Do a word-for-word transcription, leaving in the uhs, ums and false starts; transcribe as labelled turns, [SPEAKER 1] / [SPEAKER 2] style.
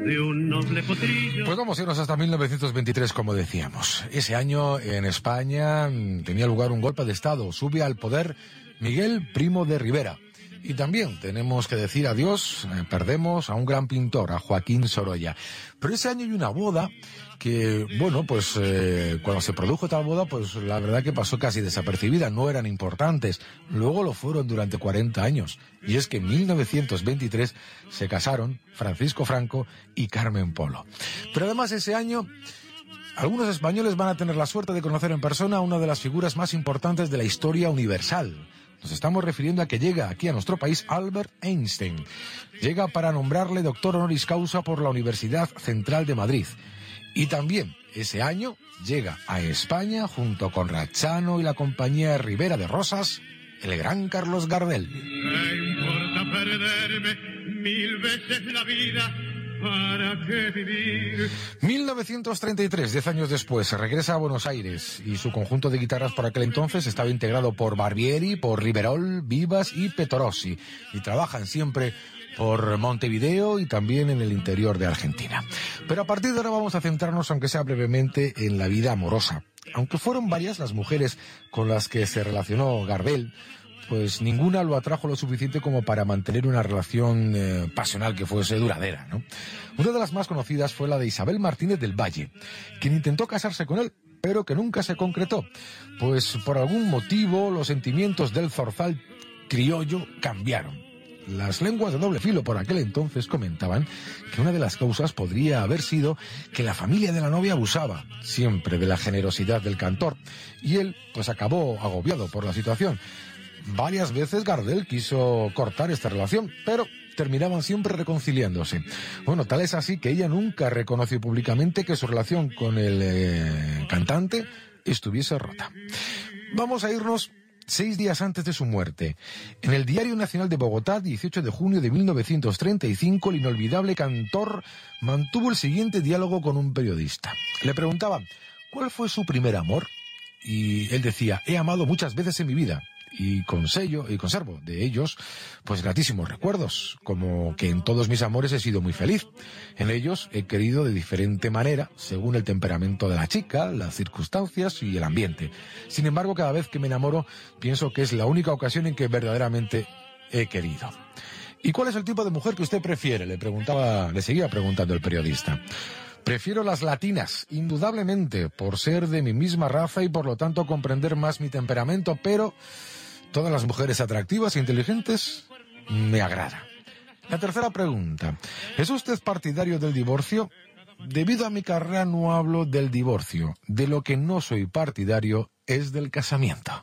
[SPEAKER 1] de un noble potrillo.
[SPEAKER 2] Pues vamos a irnos hasta mil novecientos veintitrés, como decíamos. Ese año en España tenía lugar un golpe de Estado. Sube al poder Miguel Primo de Rivera. Y también tenemos que decir adiós, eh, perdemos a un gran pintor, a Joaquín Sorolla. Pero ese año hay una boda que, bueno, pues eh, cuando se produjo tal boda, pues la verdad que pasó casi desapercibida, no eran importantes. Luego lo fueron durante cuarenta años. Y es que en mil novecientos veintitrés se casaron Francisco Franco y Carmen Polo. Pero además ese año algunos españoles van a tener la suerte de conocer en persona a una de las figuras más importantes de la historia universal. Nos estamos refiriendo a que llega aquí a nuestro país Albert Einstein. Llega para nombrarle doctor honoris causa por la Universidad Central de Madrid. Y también, ese año, llega a España, junto con Rachano y la compañía Ribera de Rosas, el gran Carlos Gardel.
[SPEAKER 1] ¿Qué importa perderme mil veces la vida? ¿Para qué vivir?
[SPEAKER 2] mil novecientos treinta y tres, diez años después, regresa a Buenos Aires y su conjunto de guitarras por aquel entonces estaba integrado por Barbieri, por Riverol, Vivas y Petorossi, y trabajan siempre por Montevideo y también en el interior de Argentina. Pero a partir de ahora vamos a centrarnos, aunque sea brevemente, en la vida amorosa. Aunque fueron varias las mujeres con las que se relacionó Gardel, pues ninguna lo atrajo lo suficiente como para mantener una relación eh, pasional que fuese duradera, ¿no? Una de las más conocidas fue la de Isabel Martínez del Valle, quien intentó casarse con él, pero que nunca se concretó, pues por algún motivo los sentimientos del zorzal criollo cambiaron. Las lenguas de doble filo por aquel entonces comentaban que una de las causas podría haber sido que la familia de la novia abusaba siempre de la generosidad del cantor, y él pues acabó agobiado por la situación. Varias veces Gardel quiso cortar esta relación, pero terminaban siempre reconciliándose. Bueno, tal es así que ella nunca reconoció públicamente que su relación con el eh, cantante estuviese rota. Vamos a irnos seis días antes de su muerte. En el Diario Nacional de Bogotá, dieciocho de junio de mil novecientos treinta y cinco, el inolvidable cantor mantuvo el siguiente diálogo con un periodista. Le preguntaba, ¿cuál fue su primer amor? Y él decía, he amado muchas veces en mi vida. Y consello, y conservo de ellos, pues gratísimos recuerdos, como que en todos mis amores he sido muy feliz. En ellos he querido de diferente manera, según el temperamento de la chica, las circunstancias y el ambiente. Sin embargo, cada vez que me enamoro, pienso que es la única ocasión en que verdaderamente he querido. ¿Y cuál es el tipo de mujer que usted prefiere?, le preguntaba, le seguía preguntando el periodista. Prefiero las latinas, indudablemente, por ser de mi misma raza y por lo tanto comprender más mi temperamento, pero todas las mujeres atractivas e inteligentes me agradan. La tercera pregunta, ¿es usted partidario del divorcio? Debido a mi carrera no hablo del divorcio. De lo que no soy partidario es del casamiento.